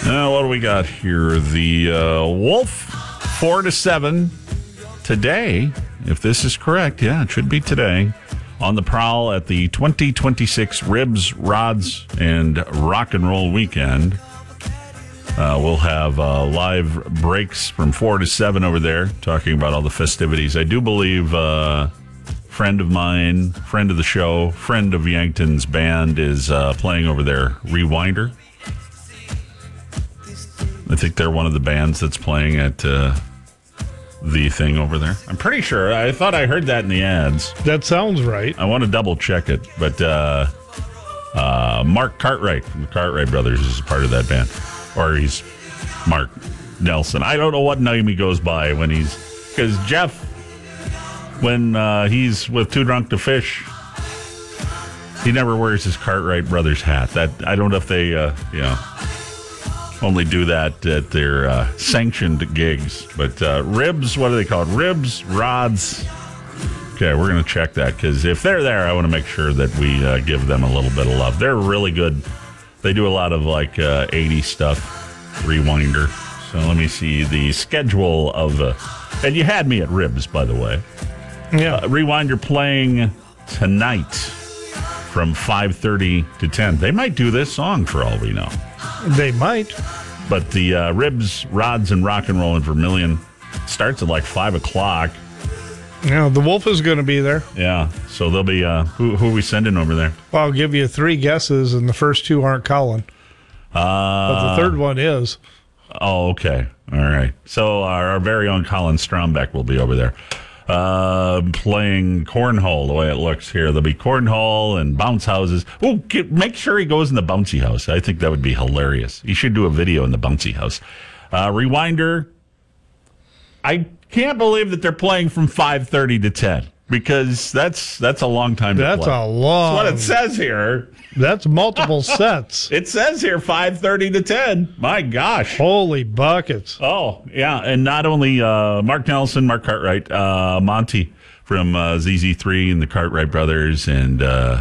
What do we got here? The Wolf, 4-7 today. If this is correct, yeah, it should be today. On the prowl at the 2026 Ribs, Rods, and Rock and Roll Weekend. We'll have live breaks from 4 to 7 over there, talking about all the festivities. I do believe friend of mine, friend of the show, friend of Yankton's band is playing over there, Rewinder. I think they're one of the bands that's playing at the thing over there. I'm pretty sure. I thought I heard that in the ads. That sounds right. I want to double check it, but Mark Cartwright from the Cartwright Brothers is a part of that band. Or he's Mark Nelson. I don't know what name he goes by when he's... Because Jeff, when he's with Too Drunk to Fish, he never wears his Cartwright Brothers hat. That I don't know if they, only do that at their sanctioned gigs. But Ribs, what are they called? Ribs, Rods. Okay, we're going to check that, because if they're there, I want to make sure that we give them a little bit of love. They're really good. They do a lot of 80s stuff, Rewinder. So let me see the schedule of and you had me at Ribs, by the way. Yeah. Rewinder playing tonight from 5:30 to 10. They might do this song for all we know. They might. But the Ribs, Rods, and Rock and Roll in Vermilion starts at 5 o'clock. Yeah, the Wolf is going to be there. Yeah, so they'll be, who are we sending over there? Well, I'll give you 3 guesses, and the first 2 aren't Colin. But the third one is. Oh, okay. All right. So our very own Colin Strombeck will be over there playing cornhole, the way it looks here. There'll be cornhole and bounce houses. Oh, make sure he goes in the bouncy house. I think that would be hilarious. He should do a video in the bouncy house. Rewinder. I can't believe that they're playing from 5:30 to 10, because that's a long time to play. That's a long... That's what it says here. That's multiple sets. It says here 5:30 to 10. My gosh. Holy buckets. Oh, yeah. And not only Mark Nelson, Mark Cartwright, Monty from ZZ3 and the Cartwright Brothers, and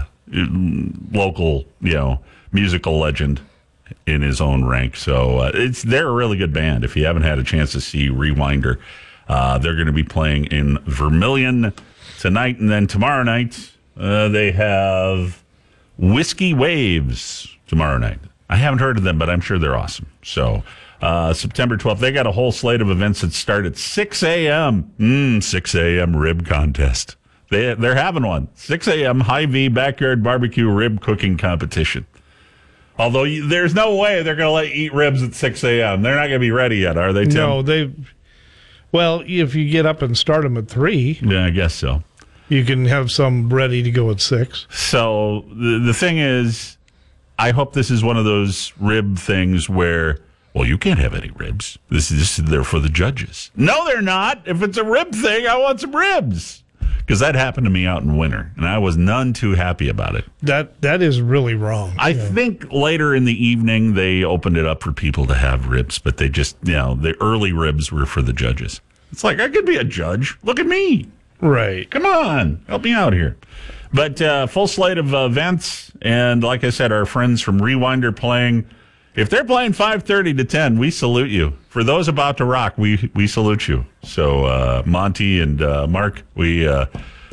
local, musical legend in his own rank. So they're a really good band. If you haven't had a chance to see Rewinder, they're going to be playing in Vermilion tonight, and then tomorrow night they have Whiskey Waves tomorrow night. I haven't heard of them, but I'm sure they're awesome. So September 12th, they got a whole slate of events that start at 6 a.m. 6 a.m. rib contest. They're having one. 6 a.m. Hy-Vee backyard barbecue rib cooking competition. Although there's no way they're going to let you eat ribs at 6 a.m. They're not going to be ready yet, are they, Tim? No, well, if you get up and start them at 3. Yeah, I guess so. You can have some ready to go at 6. So the thing is, I hope this is one of those rib things where, well, you can't have any ribs. This is there for the judges. No, they're not. If it's a rib thing, I want some ribs. Because that happened to me out in winter, and I was none too happy about it. That is really wrong. I think later in the evening they opened it up for people to have ribs, but they just, the early ribs were for the judges. It's like, I could be a judge. Look at me. Right. Come on. Help me out here. But full slate of events, and like I said, our friends from Rewinder playing. If they're playing 5:30 to 10, we salute you. For those about to rock, we salute you. So Monty and Mark, you're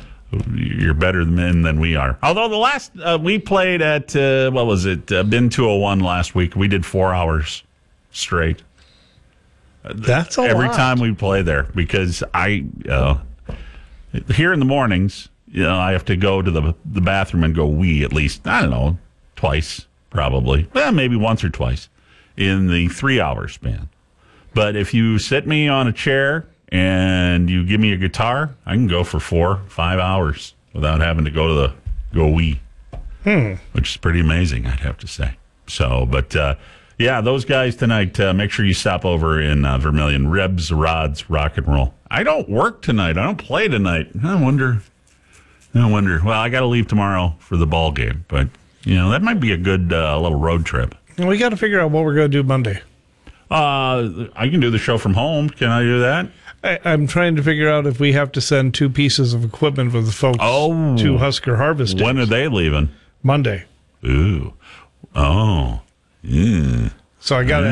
better men than we are. Although the last we played at what was it? Bin 201 last week. We did 4 hours straight. That's a lot. Every time we play there, because I here in the mornings, I have to go to the bathroom and go wee at least, I don't know, twice. Probably. Well, maybe once or twice in the 3-hour span. But if you sit me on a chair and you give me a guitar, I can go for 4-5 hours without having to go wee. Which is pretty amazing, I'd have to say. So, but those guys tonight, make sure you stop over in Vermilion. Ribs, Rods, Rock and Roll. I don't work tonight. I don't play tonight. I wonder. Well, I got to leave tomorrow for the ball game, but that might be a good little road trip. We got to figure out what we're going to do Monday. I can do the show from home. Can I do that? I'm trying to figure out if we have to send 2 pieces of equipment for the folks to Husker Harvest Days. When are they leaving? Monday. Ooh. Oh. Yeah. So I got to